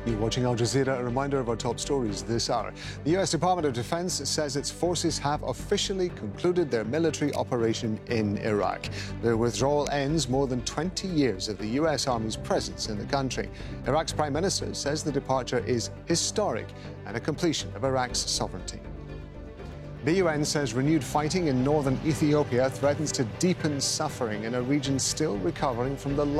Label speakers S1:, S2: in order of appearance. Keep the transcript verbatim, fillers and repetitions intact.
S1: You're watching Al Jazeera. A reminder of our top stories this hour. The U S Department of Defense says its forces have officially concluded their military operation in Iraq. Their withdrawal ends more than twenty years of the U S Army's presence in the country. Iraq's Prime Minister says the departure is historic and a completion of Iraq's sovereignty. The U N says renewed fighting in northern Ethiopia threatens to deepen suffering in a region still recovering from the